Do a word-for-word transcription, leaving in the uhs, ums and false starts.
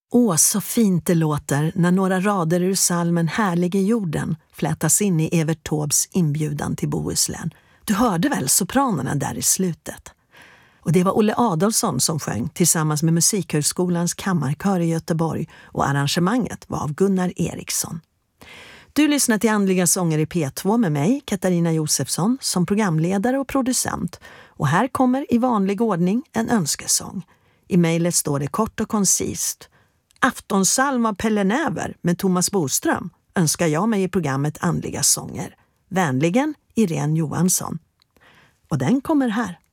Åh, så fint det låter när några rader ur salmen Härlig i jorden flätas in i Evert Taubes inbjudan till Bohuslän. Du hörde väl sopranerna där i slutet? Och det var Olle Adolfsson som sjöng tillsammans med Musikhögskolans kammarkör i Göteborg, och arrangemanget var av Gunnar Eriksson. Du lyssnar till Andliga sånger i P två med mig, Katarina Josefsson, som programledare och producent. Och här kommer i vanlig ordning en önskesång. I mejlet står det kort och koncist: Aftonsalm av Pelle Näver med Thomas Boström önskar jag mig i programmet Andliga sånger. Vänligen Irene Johansson. Och den kommer här.